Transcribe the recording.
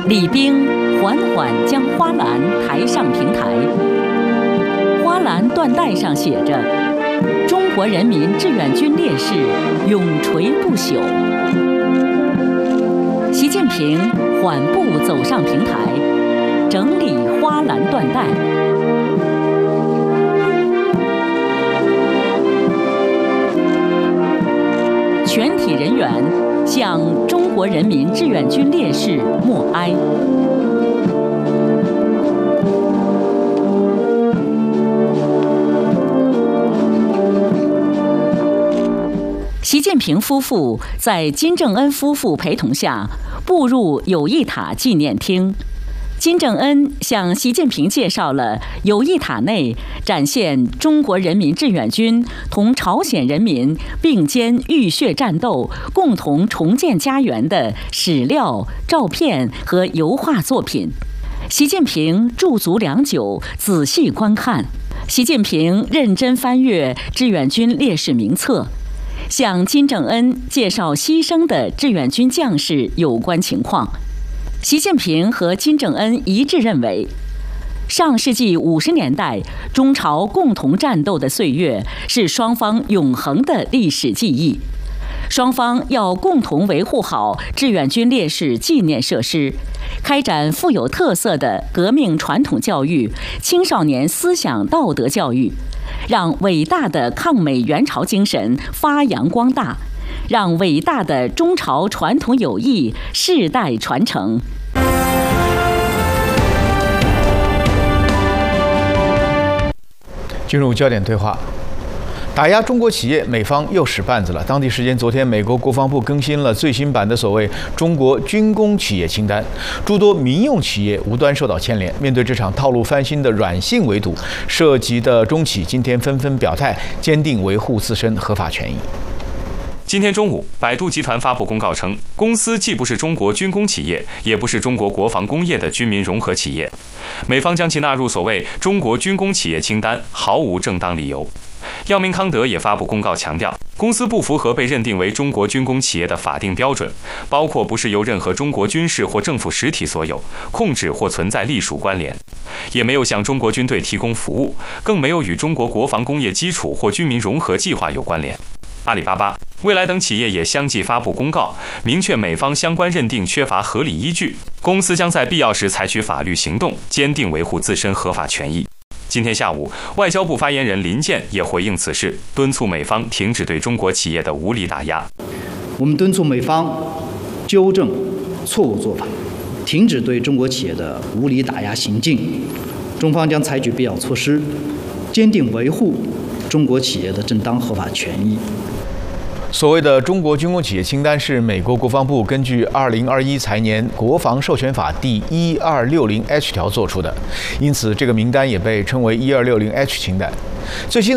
李兵缓缓将花篮抬上平台，花篮缎带上写着“中国人民志愿军烈士永垂不朽”。习近平缓步走上平台，整理花篮缎带。全体人员向中国人民志愿军烈士默哀。习近平夫妇在金正恩夫妇陪同下步入友谊塔纪念厅。金正恩向习近平介绍了友谊塔内展现中国人民志愿军同朝鲜人民并肩浴血战斗、共同重建家园的史料、照片和油画作品。习近平驻足良久，仔细观看。习近平认真翻阅志愿军烈士名册，向金正恩介绍牺牲的志愿军将士有关情况。习近平和金正恩一致认为，上世纪50年代中朝共同战斗的岁月是双方永恒的历史记忆，双方要共同维护好志愿军烈士纪念设施，开展富有特色的革命传统教育、青少年思想道德教育，让伟大的抗美援朝精神发扬光大，让伟大的中朝传统友谊世代传承。 进入焦点对话。打压中国企业，美方又使绊子了。当地时间昨天，美国国防部更新了最新版的所谓中国军工企业清单，诸多民用企业无端受到牵连。面对这场套路翻新的软性围堵，涉及的中企今天纷纷表态，坚定维护自身合法权益。 今天中午，百度集团发布公告称，公司既不是中国军工企业，也不是中国国防工业的军民融合企业。美方将其纳入所谓中国军工企业清单，毫无正当理由。药明康德也发布公告强调，公司不符合被认定为中国军工企业的法定标准，包括不是由任何中国军事或政府实体所有、控制或存在隶属关联，也没有向中国军队提供服务，更没有与中国国防工业基础或军民融合计划有关联。阿里巴巴、蔚来等企业也相继发布公告，明确美方相关认定缺乏合理依据，公司将在必要时采取法律行动，坚定维护自身合法权益。今天下午，外交部发言人林健也回应此事，敦促美方停止对中国企业的无理打压。 我们敦促美方纠正错误做法，停止对中国企业的无理打压行径。中方将采取必要措施，坚定维护中国企业的正当合法权益。 所谓的中国军工企业清单是美国国防部根据2021财年国防授权法第1260H条做出的，因此这个名单也被称为1260H清单。最新的